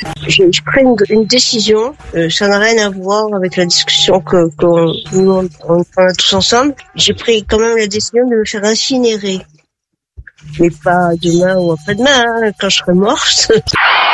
Je prends une décision, ça n'a rien à voir avec la discussion on a tous ensemble. J'ai pris quand même la décision de me faire incinérer. Mais pas demain ou après-demain, quand je serai morte.